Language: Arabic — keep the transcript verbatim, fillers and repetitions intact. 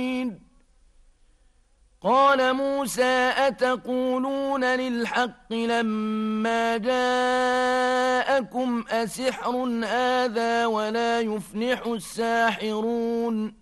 قال موسى أتقولون للحق لما جاءكم أسحر هذا ولا يفلح الساحرون